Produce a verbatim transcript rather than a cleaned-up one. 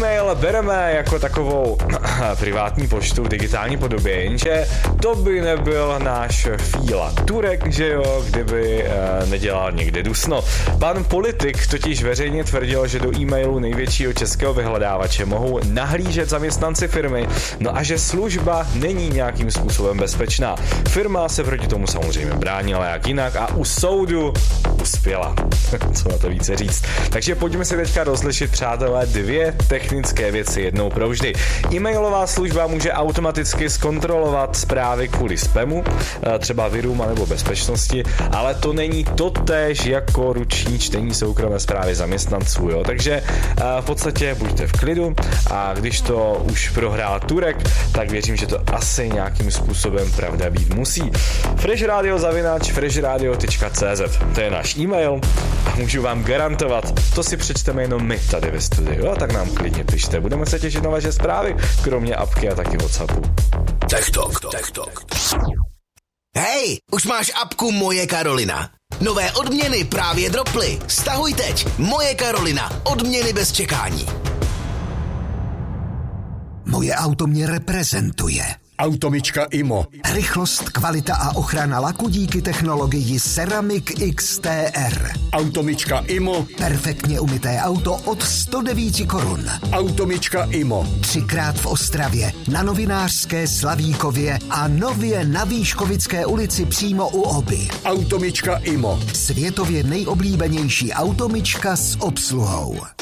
E-mail bereme jako takovou privátní poštu v digitální podobě, jenže to by nebyl náš Fíla Turek, že jo, kdyby e, nedělal někde dusno. Pan politik totiž veřejně tvrdil, že do e-mailu největšího českého vyhledávače mohou nahlížet zaměstnanci firmy, no a že služba není nějakým způsobem bezpečná. Firma se proti tomu samozřejmě bránila jak jinak a u soudu uspěla. Co na to více říct. Takže pojďme si teďka rozlišit, přátelé, dvě technické věci jednou provždy. E-mailová služba může automaticky zkontrolovat zprávy kvůli spamu, třeba virům nebo bezpečnosti, ale to není totéž jako ruční čtení soukromé zprávy zaměstnanců, jo. Takže v podstatě buďte v klidu a když to už prohrál Turek, tak věřím, že to asi nějakým způsobem pravda být musí. freshradio zavináč freshradio tečka cz, to je náš e-mail a můžu vám garantovat, to si přečteme jenom my tady ve studiu, jo? Tak nám klidně pište, budeme se těšit na vaše zprávy, kromě apky a taky WhatsAppu. Tech Talk, Tech Talk. Hej, už máš apku Moje Karolina. Nové odměny právě droply. Stahuj teď. Moje Karolina. Odměny bez čekání. Moje auto mě reprezentuje. Automička Imo. Rychlost, kvalita a ochrana laku díky technologii Ceramic X T R. Automička Imo. Perfektně umyté auto od sto devět korun. Automička Imo. Třikrát v Ostravě, na Novinářské, Slavíkově a nově na Výškovické ulici přímo u Oby. Automička Imo. Světově nejoblíbenější automička s obsluhou.